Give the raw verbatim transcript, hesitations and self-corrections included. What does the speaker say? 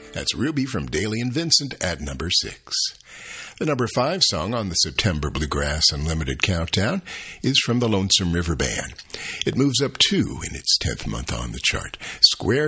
That's Ruby from Daly and Vincent at number six. The number five song on the September Bluegrass Unlimited Countdown is from the Lonesome River Band. It moves up two in its tenth month on the chart. Square